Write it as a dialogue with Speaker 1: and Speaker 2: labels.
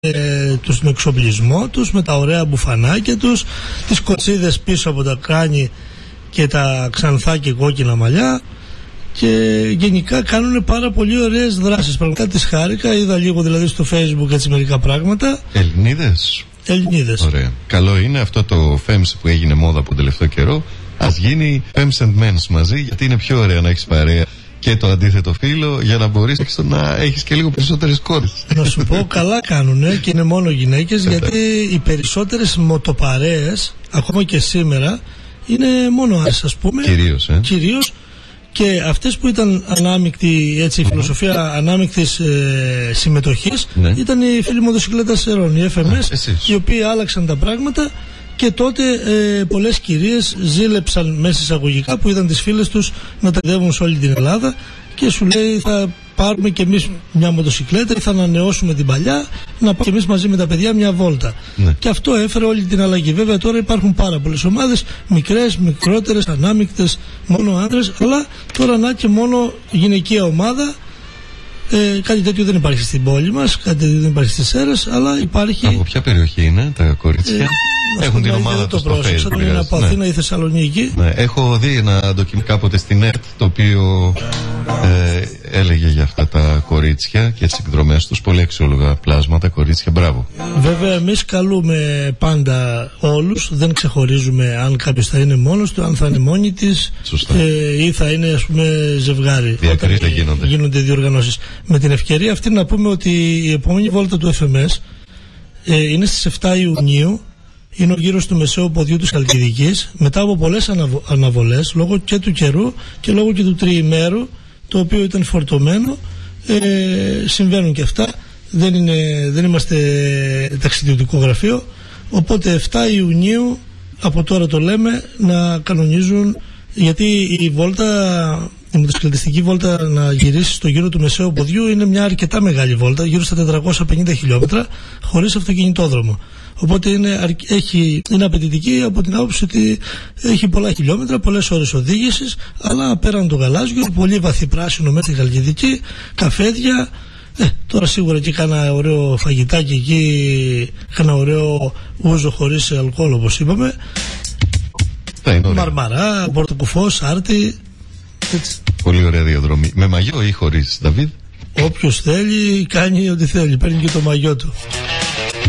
Speaker 1: τον εξοπλισμό τους, με τα ωραία μπουφανάκια τους, τις κοτσίδες πίσω από τα κράνη και τα ξανθά και κόκκινα μαλλιά, και γενικά κάνουν πάρα πολύ ωραίες δράσεις. Πραγματικά τις χάρηκα, είδα λίγο δηλαδή στο Facebook έτσι μερικά πράγματα. Ελληνίδες.
Speaker 2: Ωραία. Καλό είναι αυτό το FEMS που έγινε μόδα από τον τελευταίο καιρό. Ας γίνει FEMS and Men's μαζί, γιατί είναι πιο ωραία να έχεις παρέα και το αντίθετο φύλο, για να μπορείς να έχεις και λίγο περισσότερες κόρες.
Speaker 1: Να σου πω, καλά κάνουνε και είναι μόνο γυναίκες, γιατί οι περισσότερες μοτοπαρέες ακόμα και σήμερα είναι μόνο άντρες, ας πούμε. Κυρίως. Και αυτές που ήταν ανάμεικτη, έτσι, η φιλοσοφία ανάμεικτης συμμετοχής, ήταν οι φίλοι μοτοσυκλέτας Ερών, οι FMS, οι οποίοι άλλαξαν τα πράγματα. Και τότε πολλές κυρίες ζήλεψαν μέσα εισαγωγικά που είδαν τις φίλες τους να ταξιδεύουν σε όλη την Ελλάδα, και σου λέει θα πάρουμε κι εμείς μια μοτοσυκλέτα ή θα ανανεώσουμε την παλιά, να πάμε κι εμείς μαζί με τα παιδιά μια βόλτα. Και αυτό έφερε όλη την αλλαγή. Βέβαια τώρα υπάρχουν πάρα πολλές ομάδες, μικρές, μικρότερες, ανάμεικτες, μόνο άντρες, αλλά τώρα να και μόνο γυναικεία ομάδα. Κάτι τέτοιο δεν υπάρχει στην πόλη μας, κάτι τέτοιο δεν υπάρχει στις Σέρρες, αλλά υπάρχει.
Speaker 2: Από ποια περιοχή είναι τα κορίτσια? Έχουν την ομάδα τους στο Facebook.
Speaker 1: Είναι από Αθήνα ή Θεσσαλονίκη.
Speaker 2: Έχω δει ένα ντοκιμ κάποτε στην ΕΡΤ, το οποίο έλεγε για αυτά τα κορίτσια και τις εκδρομές τους. Πολύ αξιόλογα πλάσματα, κορίτσια, μπράβο.
Speaker 1: Βέβαια εμείς καλούμε πάντα όλους, δεν ξεχωρίζουμε αν κάποιος θα είναι μόνος του, αν θα είναι μόνη της, ή θα είναι, ας πούμε, ζευγάρι.
Speaker 2: Διακρίσεις δεν
Speaker 1: γίνονται διοργανώσεις. Με την ευκαιρία αυτή να πούμε ότι η επόμενη βόλτα του FMS είναι στις 7 Ιουνίου. Είναι ο γύρος του μεσαίου ποδιού της Χαλκιδικής, μετά από πολλές αναβολές, λόγω και του καιρού και λόγω και του τριημέρου, το οποίο ήταν φορτωμένο. Συμβαίνουν και αυτά, δεν είμαστε ταξιδιωτικό γραφείο, οπότε 7 Ιουνίου από τώρα το λέμε να κανονίζουν, γιατί η μοτοσυκλετιστική βόλτα να γυρίσει στο γύρο του μεσαίου ποδιού είναι μια αρκετά μεγάλη βόλτα, γύρω στα 450 χιλιόμετρα, χωρίς αυτοκινητόδρομο. Οπότε είναι απαιτητική από την άποψη ότι έχει πολλά χιλιόμετρα, πολλές ώρες οδήγησης, αλλά πέραν το γαλάζιο, πολύ βαθύ πράσινο με τη Χαλκιδική, καφέδια. Τώρα σίγουρα και κάνα ωραίο φαγητάκι εκεί, κάνα ωραίο ούζο χωρίς αλκοόλ, όπως είπαμε. Μαρμαρά, πορτοκουφός, άρτη. Έτσι.
Speaker 2: Πολύ ωραία διαδρομή. Με μαγιό ή χωρίς, Δαβίδ?
Speaker 1: Όποιος θέλει κάνει ό,τι θέλει, παίρνει και το μαγιό του.